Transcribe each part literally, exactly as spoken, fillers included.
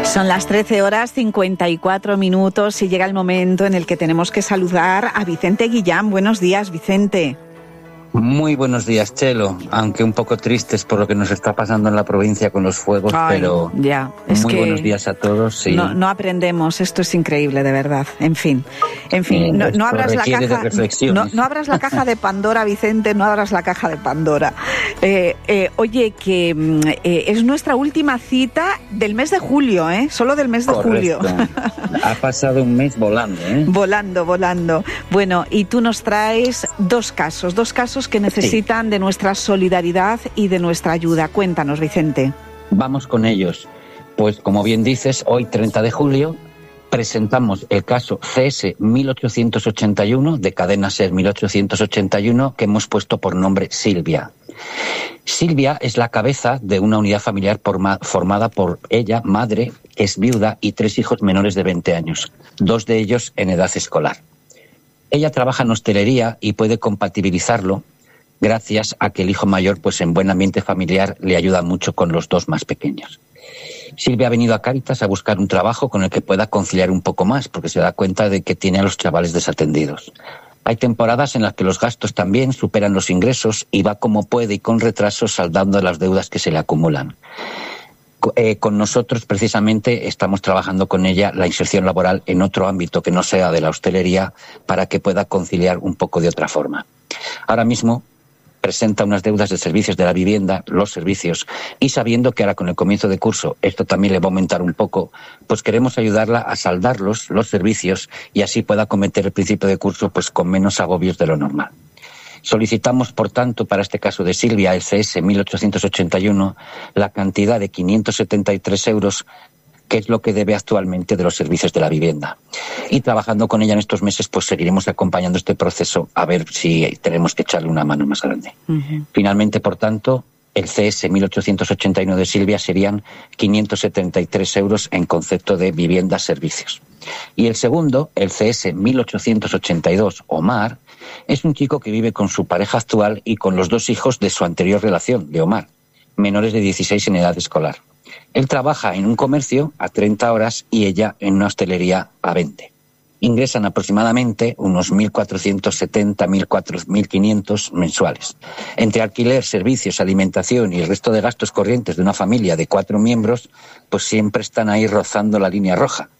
Son las trece horas cincuenta y cuatro minutos y llega el momento en el que tenemos que saludar a Vicente Guillán. Buenos días, Vicente. Muy buenos días, Chelo, aunque un poco tristes por lo que nos está pasando en la provincia con los fuegos, Ay, pero ya, es muy que buenos días a todos. Sí. No, no aprendemos, esto es increíble, de verdad. En fin, en fin, no, no abras la caja, no, no abras la caja de Pandora, Vicente, no abras la caja de Pandora. Eh, eh, oye, que eh, es nuestra última cita del mes de julio, ¿eh? Solo del mes de Correcto. julio. Ha pasado un mes volando, ¿eh? Volando, volando. Bueno, y tú nos traes dos casos, dos casos que necesitan sí. de nuestra solidaridad y de nuestra ayuda. Cuéntanos, Vicente. Vamos con ellos. Pues como bien dices, hoy treinta de julio presentamos el caso C S mil ochocientos ochenta y uno, de Cadena SER mil ochocientos ochenta y uno, que hemos puesto por nombre Silvia. Silvia es la cabeza de una unidad familiar formada por ella, madre, es viuda y tres hijos menores de veinte años, dos de ellos en edad escolar. Ella trabaja en hostelería y puede compatibilizarlo gracias a que el hijo mayor, pues en buen ambiente familiar, le ayuda mucho con los dos más pequeños. Silvia ha venido a Cáritas a buscar un trabajo con el que pueda conciliar un poco más, porque se da cuenta de que tiene a los chavales desatendidos. Hay temporadas en las que los gastos también superan los ingresos y va como puede y con retraso saldando las deudas que se le acumulan. Eh, con nosotros, precisamente, estamos trabajando con ella la inserción laboral en otro ámbito que no sea de la hostelería para que pueda conciliar un poco de otra forma. Ahora mismo presenta unas deudas de servicios de la vivienda, los servicios, y sabiendo que ahora con el comienzo de curso esto también le va a aumentar un poco, pues queremos ayudarla a saldarlos, los servicios, y así pueda acometer el principio de curso pues con menos agobios de lo normal. Solicitamos, por tanto, para este caso de Silvia, el C S mil ochocientos ochenta y uno, la cantidad de quinientos setenta y tres euros, que es lo que debe actualmente de los servicios de la vivienda. Y trabajando con ella en estos meses, pues seguiremos acompañando este proceso a ver si tenemos que echarle una mano más grande. Uh-huh. Finalmente, por tanto, el C S mil ochocientos ochenta y uno de Silvia serían quinientos setenta y tres euros en concepto de vivienda-servicios. Y el segundo, el C S mil ochocientos ochenta y dos, Omar, es un chico que vive con su pareja actual y con los dos hijos de su anterior relación, de Omar, menores de dieciséis en edad escolar. Él trabaja en un comercio a treinta horas y ella en una hostelería a veinte. Ingresan aproximadamente unos mil cuatrocientos setenta, mil quinientos mensuales. Entre alquiler, servicios, alimentación y el resto de gastos corrientes de una familia de cuatro miembros, pues siempre están ahí rozando la línea roja.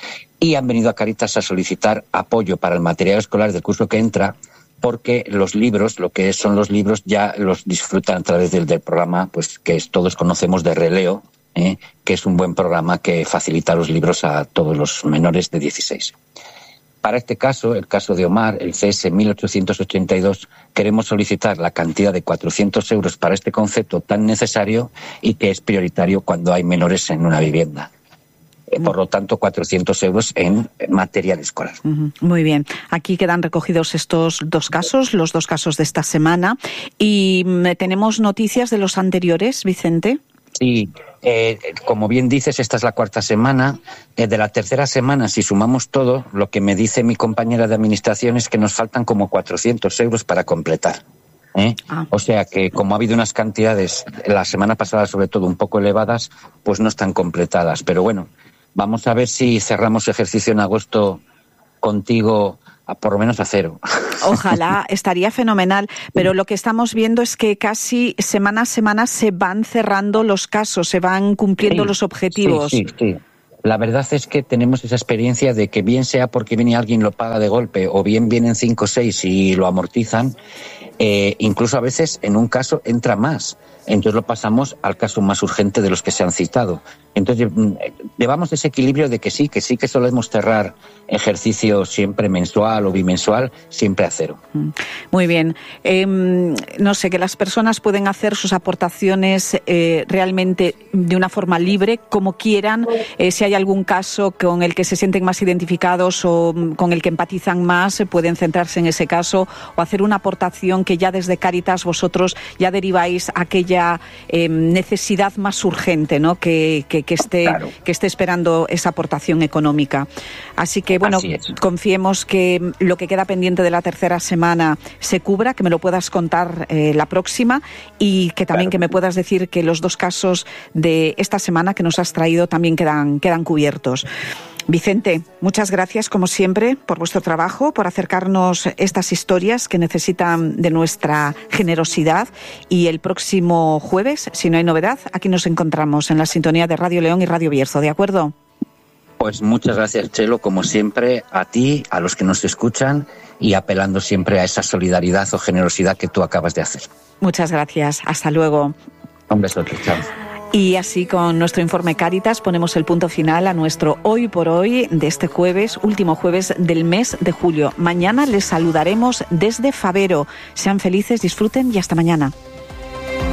Y han venido a Cáritas a solicitar apoyo para el material escolar del curso que entra, porque los libros, lo que son los libros, ya los disfrutan a través del, del programa, pues que es, todos conocemos de Releo, ¿eh? que es un buen programa que facilita los libros a todos los menores de dieciséis. Para este caso, el caso de Omar, el C S mil ochocientos ochenta y dos, queremos solicitar la cantidad de cuatrocientos euros para este concepto tan necesario y que es prioritario cuando hay menores en una vivienda. Por lo tanto, cuatrocientos euros en material escolar. Muy bien. Aquí quedan recogidos estos dos casos, los dos casos de esta semana. ¿Y tenemos noticias de los anteriores, Vicente? Sí, eh, como bien dices, esta es la cuarta semana. Eh, de la tercera semana, si sumamos todo, lo que me dice mi compañera de administración es que nos faltan como cuatrocientos euros para completar. ¿Eh? Ah. O sea que como ha habido unas cantidades la semana pasada sobre todo un poco elevadas, pues no están completadas. Pero bueno, vamos a ver si cerramos ejercicio en agosto contigo a por lo menos a cero. Ojalá, estaría fenomenal, pero lo que estamos viendo es que casi semana a semana se van cerrando los casos, se van cumpliendo sí, los objetivos. Sí, sí, sí. La verdad es que tenemos esa experiencia de que bien sea porque viene alguien y lo paga de golpe o bien vienen cinco o seis y lo amortizan, eh, incluso a veces en un caso entra más. Entonces lo pasamos al caso más urgente de los que se han citado. Entonces llevamos ese equilibrio de que sí, que sí que solemos cerrar ejercicio siempre mensual o bimensual, siempre a cero. Muy bien. Eh, no sé, que las personas pueden hacer sus aportaciones eh, realmente de una forma libre, como quieran. Eh, si hay algún caso con el que se sienten más identificados o con el que empatizan más, pueden centrarse en ese caso o hacer una aportación que ya desde Cáritas vosotros ya deriváis a aquella eh, necesidad más urgente, ¿no? que, que que, que, esté, claro. que esté esperando esa aportación económica. Así que, bueno, confiemos que lo que queda pendiente de la tercera semana se cubra, que me lo puedas contar eh, la próxima y que también claro. que me puedas decir que los dos casos de esta semana que nos has traído también quedan, quedan cubiertos. Vicente, muchas gracias, como siempre, por vuestro trabajo, por acercarnos estas historias que necesitan de nuestra generosidad. Y el próximo jueves, si no hay novedad, aquí nos encontramos en la sintonía de Radio León y Radio Bierzo, ¿de acuerdo? Pues muchas gracias, Chelo, como siempre, a ti, a los que nos escuchan y apelando siempre a esa solidaridad o generosidad que tú acabas de hacer. Muchas gracias. Hasta luego. Un besote. Chao. Y así, con nuestro informe Cáritas, ponemos el punto final a nuestro Hoy por Hoy de este jueves, último jueves del mes de julio. Mañana les saludaremos desde Favero. Sean felices, disfruten y hasta mañana.